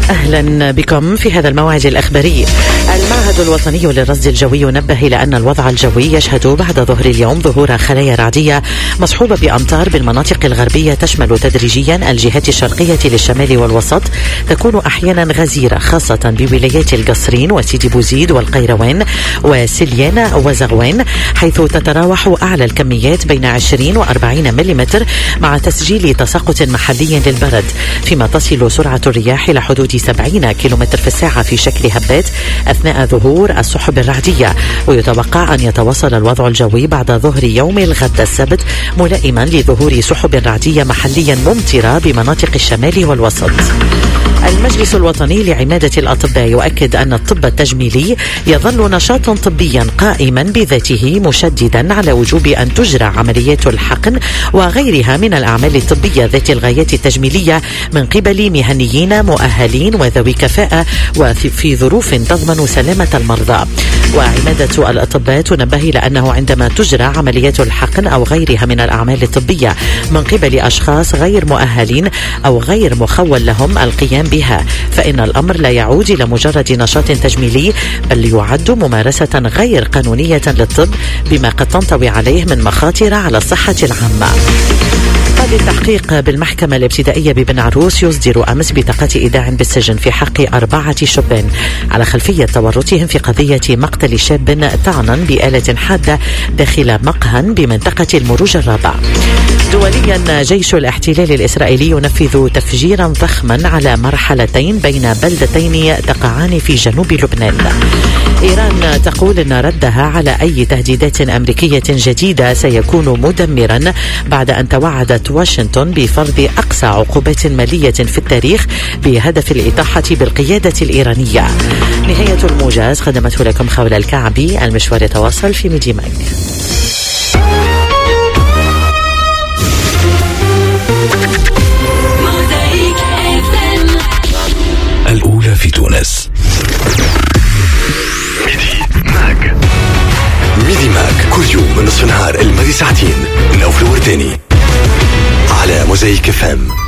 أهلا بكم في هذا الموعد الأخباري. المعهد الوطني للرصد الجوي ينبه إلى أن الوضع الجوي يشهد بعد ظهر اليوم ظهور خلايا رعدية مصحوبة بأمطار بالمناطق الغربية تشمل تدريجيا الجهات الشرقية للشمال والوسط، تكون أحيانا غزيرة خاصة بولايات القصرين وسيدي بوزيد والقيروان وسليان وزغوان، حيث تتراوح أعلى الكميات بين 20 و40 ملم مع تسجيل تساقط محلي للبرد، فيما تصل سرعة الرياح إلى حدود 70 كيلومتر في الساعة في شكل هبات أثناء ظهور السحب الرعدية. ويتوقع أن يتواصل الوضع الجوي بعد ظهر يوم الغد السبت ملائما لظهور سحب رعدية محليا ممطرة بمناطق الشمال والوسط. المجلس الوطني لعمادة الأطباء يؤكد أن الطب التجميلي يظل نشاطا طبيا قائما بذاته، مشددا على وجوب أن تجرى عمليات الحقن وغيرها من الأعمال الطبية ذات الغايات التجميلية من قبل مهنيين مؤهلين وذوي كفاءة وفي ظروف تضمن سلامة المرضى. وعمادة الأطباء تنبه إلى أنه عندما تجرى عمليات الحقن أو غيرها من الأعمال الطبية من قبل أشخاص غير مؤهلين أو غير مخول لهم القيام بها، فإن الأمر لا يعود إلى مجرد نشاط تجميلي، بل يعد ممارسة غير قانونية للطب بما قد تنطوي عليه من مخاطر على الصحة العامة. قاضي التحقيق بالمحكمة الابتدائية ببن عروس يصدر أمس بطاقة إيداع بالسجن في حق 4 شبان على خلفية تورطهم في قضية مقتل شاب طعنا بآلة حادة داخل مقهى بمنطقة المروج الرابع. دوليا، جيش الاحتلال الإسرائيلي ينفذ تفجيرا ضخما على مرحلتين بين بلدتين تقعان في جنوب لبنان. إيران تقول أن ردها على أي تهديدات أمريكية جديدة سيكون مدمرا بعد أن توعدت واشنطن بفرض أقصى عقوبات مالية في التاريخ بهدف الإطاحة بالقيادة الإيرانية. نهاية الموجز قدمته لكم خولة الكعبي. المشوار يتواصل في ميدي ماك. الأولى في تونس. ميدي ماك كل يوم من نصف النهار الماضي ساعتين من أول ورداني على موزايك FM.